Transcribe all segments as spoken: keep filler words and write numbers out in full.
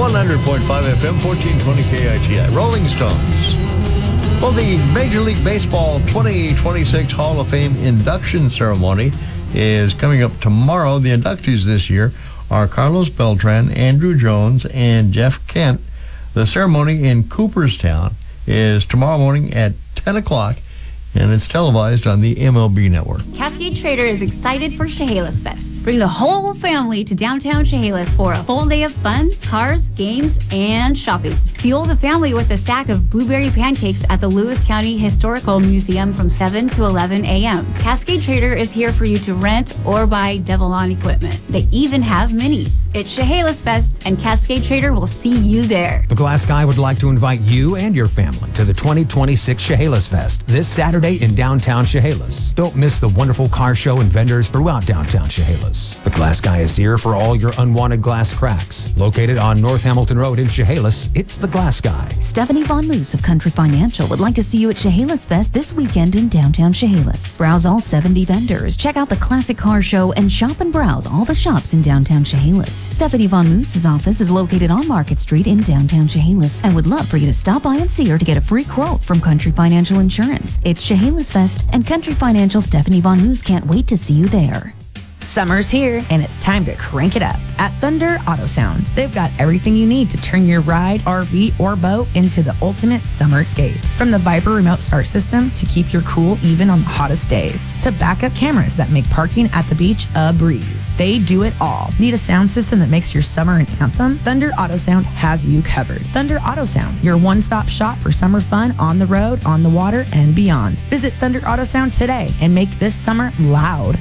one hundred point five F M, fourteen twenty K I T I. Rolling Stones. Well, the Major League Baseball twenty twenty-six Hall of Fame induction ceremony is coming up tomorrow. The inductees this year are Carlos Beltran, Andruw Jones, and Jeff Kent. The ceremony in Cooperstown is tomorrow morning at ten o'clock, and it's televised on the M L B Network. Cascade Trader is excited for Chehalis Fest. Bring the whole family to downtown Chehalis for a full day of fun, cars, games, and shopping. Fuel the family with a stack of blueberry pancakes at the Lewis County Historical Museum from seven to eleven a.m. Cascade Trader is here for you to rent or buy Devilon equipment. They even have minis. It's Chehalis Fest, and Cascade Trader will see you there. The Glass Guy would like to invite you and your family to the twenty twenty-six Chehalis Fest this Saturday in downtown Chehalis. Don't miss the wonderful car show and vendors throughout downtown Chehalis. The Glass Guy is here for all your unwanted glass cracks. Located on North Hamilton Road in Chehalis, it's the Glass Guy. Stephanie Von Moose of Country Financial would like to see you at Chehalis Fest this weekend in downtown Chehalis. Browse all seventy vendors, check out the classic car show, and shop and browse all the shops in downtown Chehalis. Stephanie Von Moose's office is located on Market Street in downtown Chehalis and would love for you to stop by and see her to get a free quote from Country Financial Insurance. It's Chehalis Fest, and Country Financial Stephanie Von Moose can't wait to see you there. Summer's here, and it's time to crank it up at Thunder Auto Sound. They've got everything you need to turn your ride, R V, or boat into the ultimate summer escape. From the Viper remote start system to keep your cool even on the hottest days, to backup cameras that make parking at the beach a breeze. They do it all. Need a sound system that makes your summer an anthem? Thunder Auto Sound has you covered. Thunder Auto Sound, your one-stop shop for summer fun on the road, on the water, and beyond. Visit Thunder Auto Sound today and make this summer loud.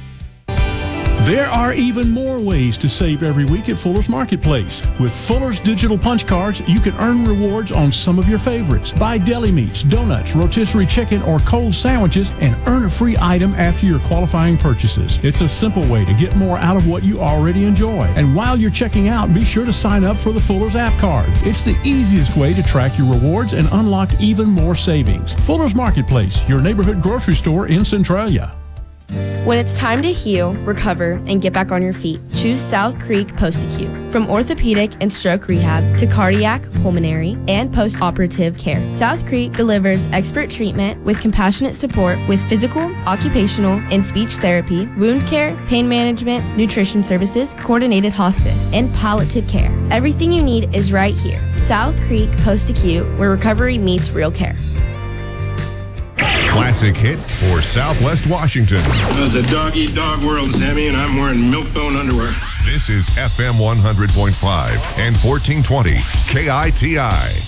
There are even more ways to save every week at Fuller's Marketplace. With Fuller's digital punch cards, you can earn rewards on some of your favorites. Buy deli meats, donuts, rotisserie chicken, or cold sandwiches and earn a free item after your qualifying purchases. It's a simple way to get more out of what you already enjoy. And while you're checking out, be sure to sign up for the Fuller's app card. It's the easiest way to track your rewards and unlock even more savings. Fuller's Marketplace, your neighborhood grocery store in Centralia. When it's time to heal, recover, and get back on your feet, choose South Creek Post-Acute. From orthopedic and stroke rehab to cardiac, pulmonary, and post-operative care, South Creek delivers expert treatment with compassionate support with physical, occupational, and speech therapy, wound care, pain management, nutrition services, coordinated hospice, and palliative care. Everything you need is right here. South Creek Post-Acute, where recovery meets real care. Classic hits for Southwest Washington. It's a dog-eat-dog world, Sammy, and I'm wearing milk-bone underwear. This is F M one hundred point five and fourteen twenty K I T I.